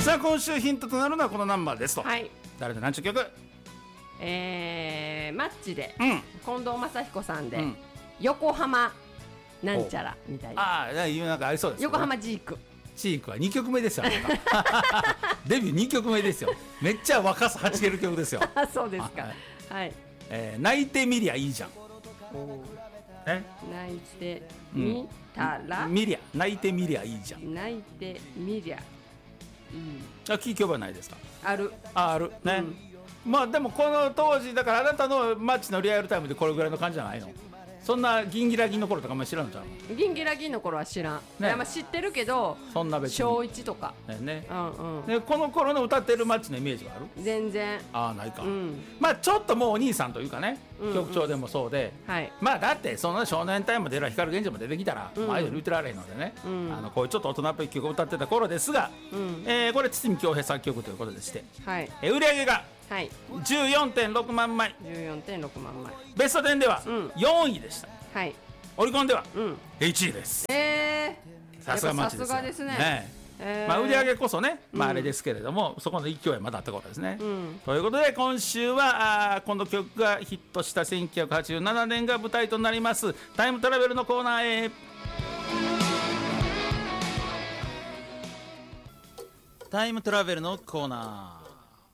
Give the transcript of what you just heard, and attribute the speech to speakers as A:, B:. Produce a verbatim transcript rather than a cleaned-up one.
A: さあ今週ヒントとなるのはこのナンバーですと。
B: はい。
A: 誰で何ちゅう曲？
B: えー、マッチで、
A: うん、
B: 近藤正彦さんで、
A: うん、
B: 横浜なんちゃらみたいな。
A: ああ、なんかありそうです、ね、
B: 横浜ジーク。
A: ジークはにきょくめですよデビューにきょくめですよ。めっちゃ若さはちける曲ですよ
B: そうですか。はい、
A: えー、泣いてみりゃいいじゃん。え
B: 泣いてみたら、
A: うん、みりゃ泣いてみりゃいいじゃん。
B: 泣いてみりゃいい。
A: あ、聞き覚えないですか？
B: ある。
A: あ、あるね、うん、まあでもこの当時だからあなたのマッチのリアルタイムでこれぐらいの感じじゃないの？そんなギンギラギンの頃とかも知らんのじゃん。
B: ギンギラギンの頃は知らん、ね、いやまあ知ってるけど、
A: そんな別に
B: 小いちとか
A: ね、ね、
B: うんうん、
A: でこの頃の歌ってるマッチのイメージはある？
B: 全然。
A: ああ、ないか、うん、
B: ま
A: あちょっともうお兄さんというかね、
B: うんうん、
A: 局長でもそうで、はい、まあだってそんな少年隊も出る光源氏も出てきたら、うん、アイドル言ってられへんのでね、うん、あのこういうちょっと大人っぽい曲を歌ってた頃ですが、うん、えー、これ堤恭平作曲ということでして、はい、えー、売り上げがはい、じゅうよんてんろくまんまい、
B: じゅうよんてんろくまんまい、
A: ベストテンではよんいでした、うん、はい、オリコンでは、うん、いちいです。
B: え
A: ー、さすがマッチですよ。
B: さすがですね。
A: ね、えー、まあ売り上げこそね、まああれですけれども、うん、そこの勢いはまだあった頃ですね、うん、ということで今週はあこの曲がヒットしたせんきゅうひゃくはちじゅうななねんが舞台となりますタイムトラベルのコーナーへ。タイムトラベルのコーナー、